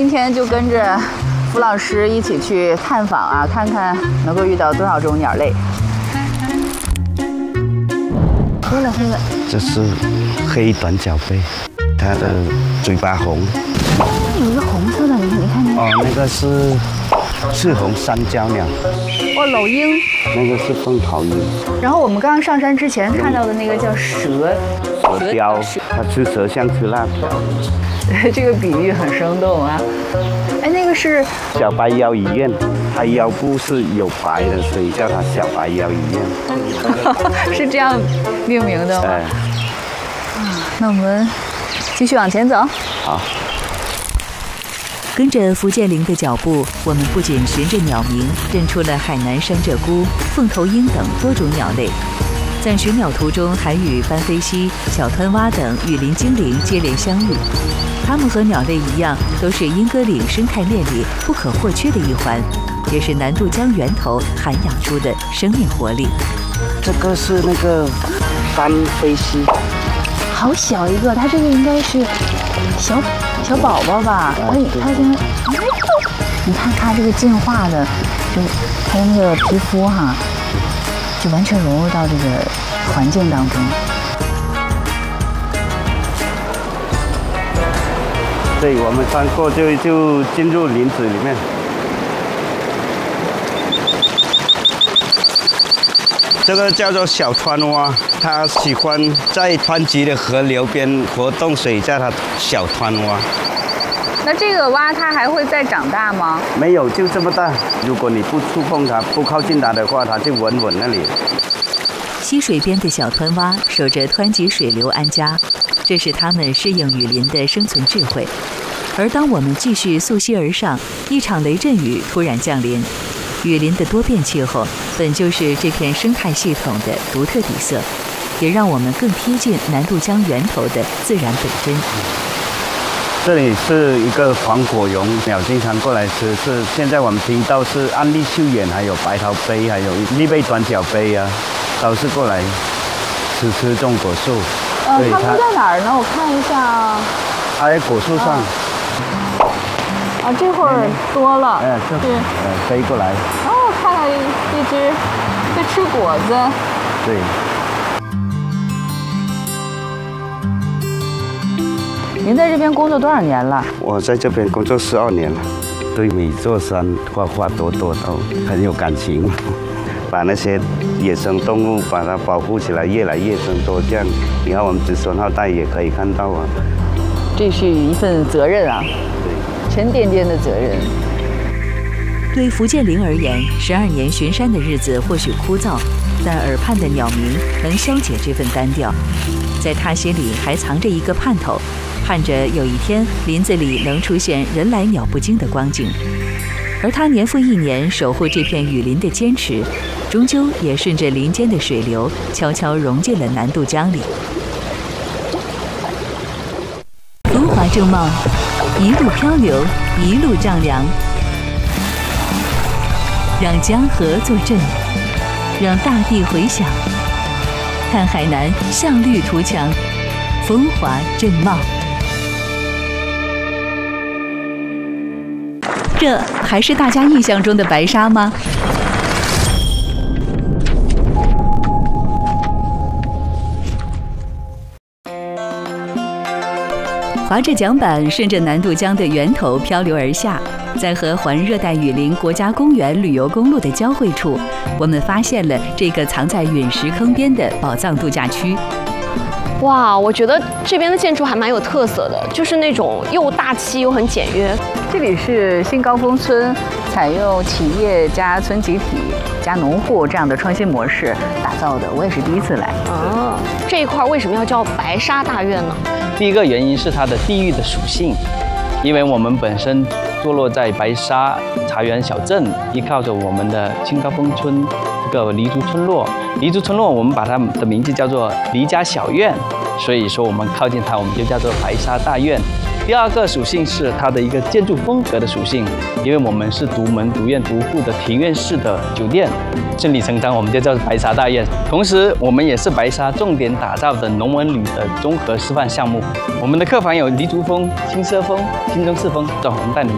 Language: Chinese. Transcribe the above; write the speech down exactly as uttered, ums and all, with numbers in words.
天就跟着符老师一起去探访啊，看看能够遇到多少种鸟类。黑了黑了， 这是黑短角鹎，它的嘴巴红。 有一个红色的，你你看那个。 哦，那个是赤红山椒鸟。 哦，老鹰。 那个是凤头鹰。 然后我们刚刚上山之前看到的那个叫蛇。 蛇雕，它吃蛇像吃辣条。 这个比喻很生动啊！哎，那个是小白腰鱼雁，它腰部是有白的，所以叫它小白腰鱼雁。 是这样命名的吗？ 哎。 啊，那我们继续往前走。 好。 跟着福建林的脚步，我们不仅循着鸟鸣认出了海南山鹧鸪、凤头鹰等多种鸟类，在寻鸟途中还与斑飞蜥、小湍蛙等雨林精灵接连相遇。它们和鸟类一样，都是莺歌岭生态链里不可或缺的一环，也是南渡江源头涵养出的生命活力。 这个是那个斑飞蜥， 好小一个，它这个应该是小小宝宝吧？哎，它现在，你看它这个进化的，就它的那个皮肤哈，就完全融入到这个环境当中。 对，我们穿过就就进入林子里面。这个叫做小湍蛙，它喜欢在湍急的河流边活动，所以叫它小湍蛙。 那这个蛙它还会再长大吗？ 没有，就这么大。如果你不触碰它，不靠近它的话，它就稳稳那里。 溪水边的小湍蛙守着湍急水流安家，这是它们适应雨林的生存智慧。而当我们继续溯溪而上，一场雷阵雨突然降临。雨林的多变气候本就是这片生态系统的独特底色，也让我们更贴近南渡江源头的自然本真。 这里是一个黄果蛹鸟，经常过来吃。是现在我们听到是安利秀眼，还有白头鹎，还有利贝短角鹎啊，都是过来吃吃这种果树。 呃，它们在哪儿呢？我看一下啊。 它在果树上。 啊，这会儿多了。 哎，是。呃，飞过来。 哦，看到一一只在吃果子。 对。 您在这边工作多少年了？ 我在这边工作十二年了，对每座山花花朵朵都很有感情，把那些野生动物把它保护起来，越来越增多。这样，你看我们子孙后代也可以看到啊。 这是一份责任啊，对，沉甸甸的责任。 对福建林而言，十二年巡山的日子或许枯燥，但耳畔的鸟鸣能消解这份单调。在他心里还藏着一个盼头。盼着有一天林子里能出现人来鸟不惊的光景，而他年复一年守护这片雨林的坚持，终究也顺着林间的水流悄悄融进了南渡江里。风华正茂，一路漂流，一路丈量，让江河作证，让大地回响。看海南象绿图强，风华正茂。这还是大家印象中的白沙吗？划着桨板，顺着南渡江的源头漂流而下，在和环热带雨林国家公园旅游公路的交汇处，我们发现了这个藏在陨石坑边的宝藏度假区。 哇，我觉得这边的建筑还蛮有特色的，就是那种又大气又很简约。 这里是新高峰村，采用企业加村集体加农户这样的创新模式打造的，我也是第一次来。 啊，这一块为什么要叫白沙大院呢？ 第一个原因是它的地域的属性，因为我们本身坐落在白沙茶园小镇，依靠着我们的新高峰村这个黎族村落。黎族村落我们把它的名字叫做黎家小院，所以说我们靠近它，我们就叫做白沙大院。第二个属性是它的一个建筑风格的属性，因为我们是独门独院独户的庭院式的酒店，顺理成章我们就叫白沙大院。同时我们也是白沙重点打造的农文旅的综合示范项目。我们的客房有黎族风、青色风、新中式风，让我们带你